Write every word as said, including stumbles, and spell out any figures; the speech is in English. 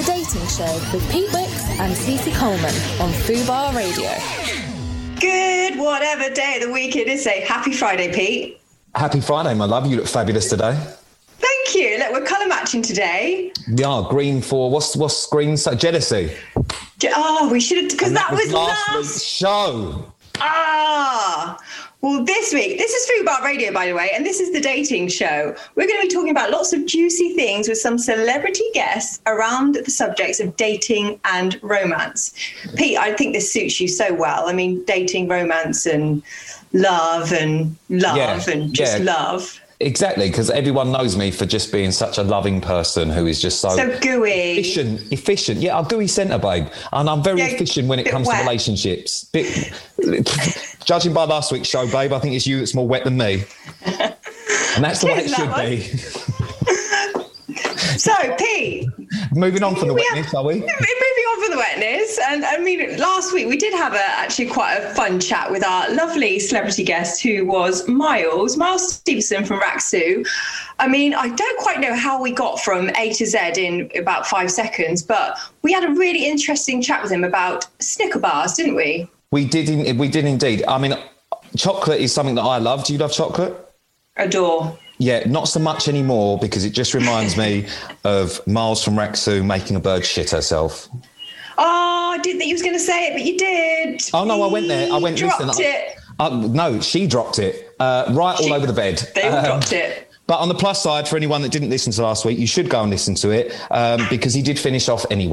Dating Show with Pete Wicks and Cece Coleman on Fubar Radio. Good whatever day of the week it is, say happy Friday, Pete. Happy Friday, my love. You look fabulous today. Thank you. Look, we're colour matching today. We are green for what's what's green? So jealousy. Oh, we should have, because that, that was, was last, last week's show. Ah. Well, this week, this is Fubar Radio, by the way, and this is the dating show. We're going to be talking about lots of juicy things with some celebrity guests around the subjects of dating and romance. Pete, I think this suits you so well. I mean, dating, romance, and love, and love, yeah, and just yeah. love. Exactly, because everyone knows me for just being such a loving person who is just so... So gooey. Efficient, efficient. Yeah, I'm gooey centre, babe. And I'm very yeah, efficient when it comes wet. to relationships. Bit, judging by last week's show, babe, I think it's you that's more wet than me. And that's the way it should be. So, Pete... Moving on from the wetness, have, are we? Moving on from the wetness. And I mean, last week we did have a, actually quite a fun chat with our lovely celebrity guest who was Miles, Miles Stevenson from Raksu. I mean, I don't quite know how we got from A to Z in about five seconds, but we had a really interesting chat with him about Snicker bars, didn't we? We did, in, we did indeed. I mean, chocolate is something that I love. Do you love chocolate? Adore. Yeah, not so much anymore because it just reminds me of Miles from Raksu making a bird shit herself. Oh, I didn't think you was going to say it, but you did. Oh, no, I went there. I went, dropped listen. it. I, I, no, she dropped it uh, right she, all over the bed. They all um, dropped it. But on the plus side, for anyone that didn't listen to last week, you should go and listen to it um, because he did finish off anyway.